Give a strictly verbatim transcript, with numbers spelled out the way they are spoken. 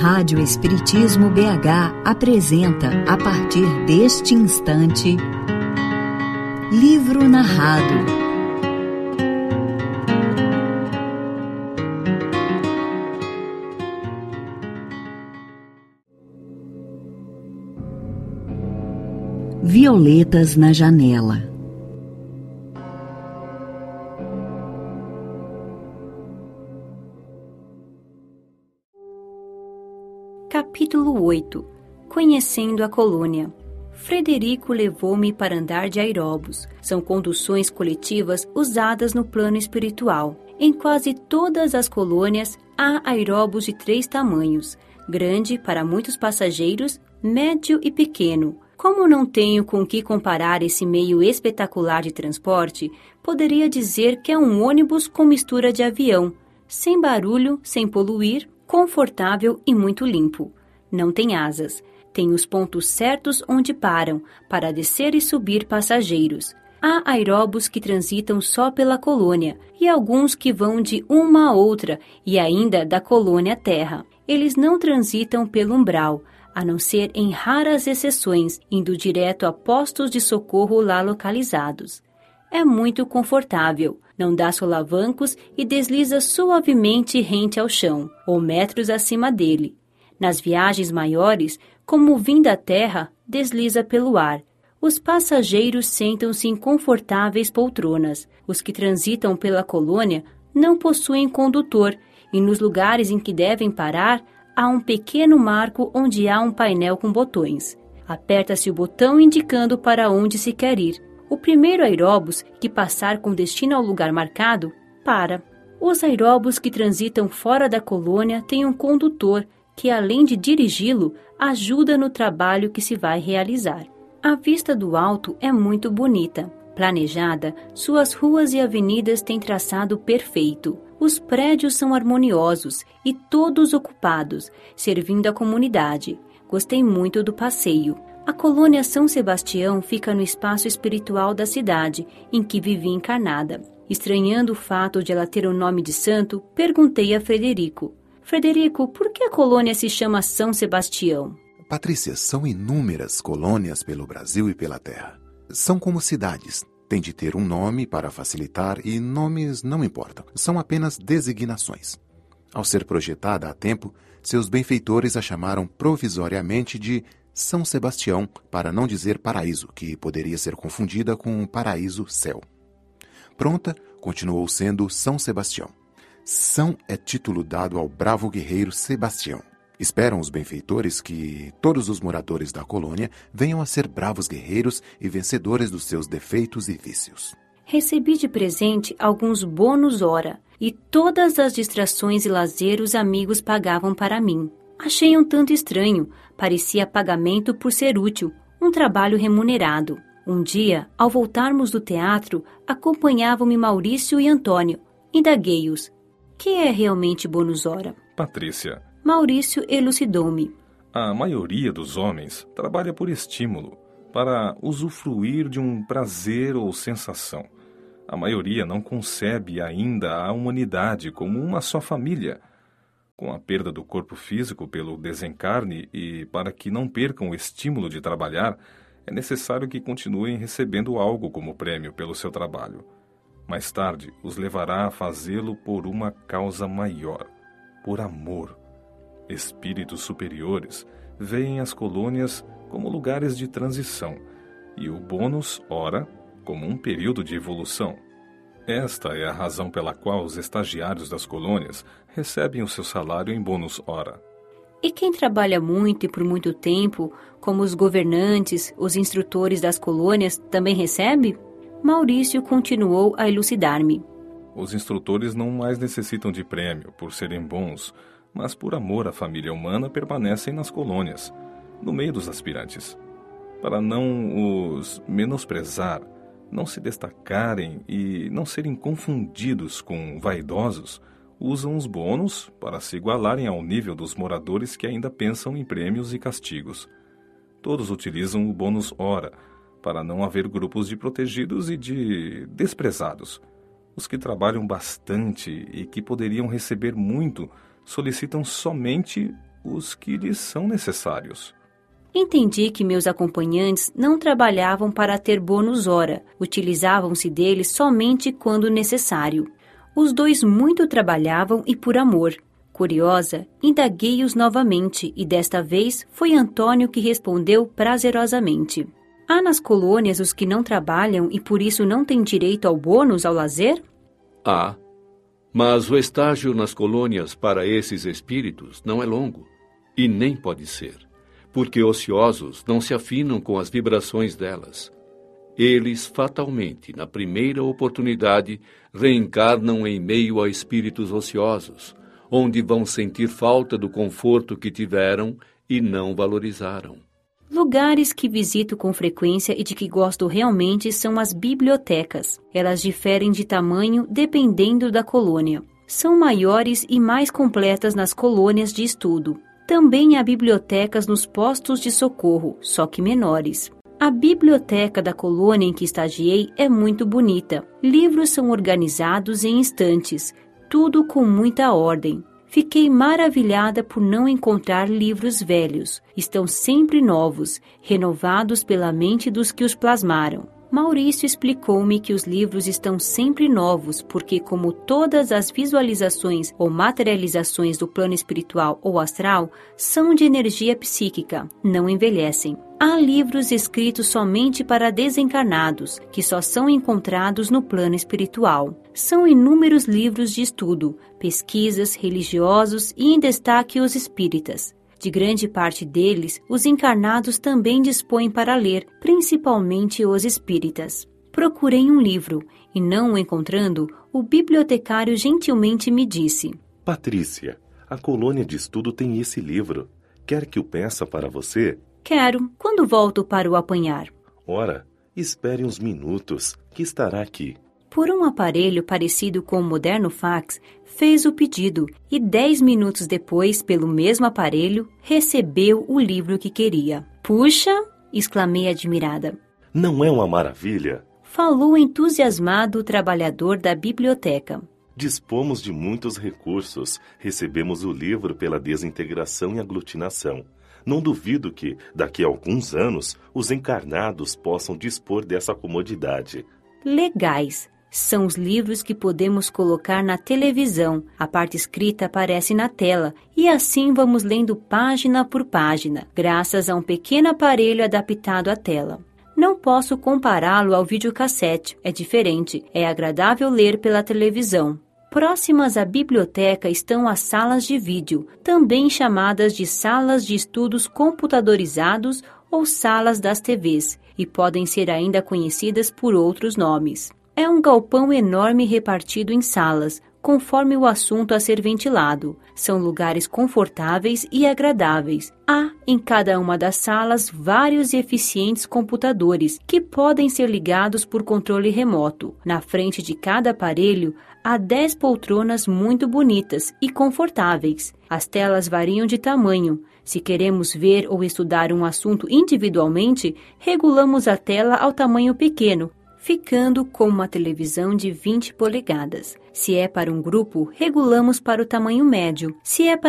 Rádio Espiritismo B H apresenta, a partir deste instante, Livro Narrado. Violetas na janela. Capítulo oito. Conhecendo a colônia. Frederico levou-me para andar de aeróbus. São conduções coletivas usadas no plano espiritual. Em quase todas as colônias há aeróbus de três tamanhos: grande para muitos passageiros, médio e pequeno. Como não tenho com que comparar esse meio espetacular de transporte, poderia dizer que é um ônibus com mistura de avião, sem barulho, sem poluir, confortável e muito limpo. Não tem asas. Tem os pontos certos onde param, para descer e subir passageiros. Há aeróbus que transitam só pela colônia, e alguns que vão de uma a outra, e ainda da colônia à terra. Eles não transitam pelo umbral, a não ser em raras exceções, indo direto a postos de socorro lá localizados. É muito confortável, não dá solavancos e desliza suavemente rente ao chão, ou metros acima dele. Nas viagens maiores, como vindo à terra, desliza pelo ar. Os passageiros sentam-se em confortáveis poltronas. Os que transitam pela colônia não possuem condutor, e nos lugares em que devem parar, há um pequeno marco onde há um painel com botões. Aperta-se o botão indicando para onde se quer ir. O primeiro aeróbus que passar com destino ao lugar marcado, para. Os aeróbus que transitam fora da colônia têm um condutor que, além de dirigi-lo, ajuda no trabalho que se vai realizar. A vista do alto é muito bonita. Planejada, suas ruas e avenidas têm traçado perfeito. Os prédios são harmoniosos e todos ocupados, servindo a comunidade. Gostei muito do passeio. A colônia São Sebastião fica no espaço espiritual da cidade, em que vivi encarnada. Estranhando o fato de ela ter o nome de santo, perguntei a Frederico. Frederico, por que a colônia se chama São Sebastião? Patrícia, são inúmeras colônias pelo Brasil e pela Terra. São como cidades. Tem de ter um nome para facilitar e nomes não importam. São apenas designações. Ao ser projetada há tempo, seus benfeitores a chamaram provisoriamente de São Sebastião, para não dizer paraíso, que poderia ser confundida com paraíso-céu. Pronta, continuou sendo São Sebastião. São é título dado ao bravo guerreiro Sebastião. Esperam os benfeitores que todos os moradores da colônia venham a ser bravos guerreiros e vencedores dos seus defeitos e vícios. Recebi de presente alguns bônus hora, e todas as distrações e lazer os amigos pagavam para mim. Achei um tanto estranho, parecia pagamento por ser útil, um trabalho remunerado. Um dia, ao voltarmos do teatro, acompanhavam-me Maurício e Antônio. Indaguei-os. Que é realmente bônus hora? Patrícia. Maurício elucidou-me. A maioria dos homens trabalha por estímulo, para usufruir de um prazer ou sensação. A maioria não concebe ainda a humanidade como uma só família. Com a perda do corpo físico pelo desencarne e para que não percam o estímulo de trabalhar, é necessário que continuem recebendo algo como prêmio pelo seu trabalho. Mais tarde, os levará a fazê-lo por uma causa maior, por amor. Espíritos superiores veem as colônias como lugares de transição e o bônus hora como um período de evolução. Esta é a razão pela qual os estagiários das colônias recebem o seu salário em bônus hora. E quem trabalha muito e por muito tempo, como os governantes, os instrutores das colônias, também recebe? Maurício continuou a elucidar-me. Os instrutores não mais necessitam de prêmio por serem bons, mas por amor à família humana permanecem nas colônias, no meio dos aspirantes. Para não os menosprezar, não se destacarem e não serem confundidos com vaidosos, usam os bônus para se igualarem ao nível dos moradores que ainda pensam em prêmios e castigos. Todos utilizam o bônus hora, para não haver grupos de protegidos e de desprezados. Os que trabalham bastante e que poderiam receber muito solicitam somente os que lhes são necessários. Entendi que meus acompanhantes não trabalhavam para ter bônus hora, utilizavam-se deles somente quando necessário. Os dois muito trabalhavam e por amor. Curiosa, indaguei-os novamente e desta vez foi Antônio que respondeu prazerosamente. Há nas colônias os que não trabalham e por isso não têm direito ao bônus, ao lazer? Há, mas o estágio nas colônias para esses espíritos não é longo, e nem pode ser, porque ociosos não se afinam com as vibrações delas. Eles, fatalmente, na primeira oportunidade, reencarnam em meio a espíritos ociosos, onde vão sentir falta do conforto que tiveram e não valorizaram. Lugares que visito com frequência e de que gosto realmente são as bibliotecas. Elas diferem de tamanho dependendo da colônia. São maiores e mais completas nas colônias de estudo. Também há bibliotecas nos postos de socorro, só que menores. A biblioteca da colônia em que estagiei é muito bonita. Livros são organizados em estantes, tudo com muita ordem. Fiquei maravilhada por não encontrar livros velhos. Estão sempre novos, renovados pela mente dos que os plasmaram. Maurício explicou-me que os livros estão sempre novos porque, como todas as visualizações ou materializações do plano espiritual ou astral, são de energia psíquica, não envelhecem. Há livros escritos somente para desencarnados, que só são encontrados no plano espiritual. São inúmeros livros de estudo, pesquisas, religiosos e em destaque os espíritas. De grande parte deles, os encarnados também dispõem para ler, principalmente os espíritas. Procurei um livro e, não o encontrando, o bibliotecário gentilmente me disse: Patrícia, a colônia de estudo tem esse livro. Quer que o peça para você? Quero. Quando volto para o apanhar? Ora, espere uns minutos, que estará aqui. Por um aparelho parecido com o moderno fax, fez o pedido e dez minutos depois, pelo mesmo aparelho, recebeu o livro que queria. Puxa! Exclamei admirada. Não é uma maravilha? Falou entusiasmado o trabalhador da biblioteca. Dispomos de muitos recursos. Recebemos o livro pela desintegração e aglutinação. Não duvido que, daqui a alguns anos, os encarnados possam dispor dessa comodidade. Legais. São os livros que podemos colocar na televisão. A parte escrita aparece na tela e assim vamos lendo página por página, graças a um pequeno aparelho adaptado à tela. Não posso compará-lo ao videocassete, é diferente, é agradável ler pela televisão. Próximas à biblioteca estão as salas de vídeo, também chamadas de salas de estudos computadorizados ou salas das T Vs, e podem ser ainda conhecidas por outros nomes. É um galpão enorme repartido em salas, conforme o assunto a ser ventilado. São lugares confortáveis e agradáveis. Há, em cada uma das salas, vários e eficientes computadores que podem ser ligados por controle remoto. Na frente de cada aparelho, há dez poltronas muito bonitas e confortáveis. As telas variam de tamanho. Se queremos ver ou estudar um assunto individualmente, regulamos a tela ao tamanho pequeno, ficando com uma televisão de vinte polegadas. Se é para um grupo, regulamos para o tamanho médio. Se é para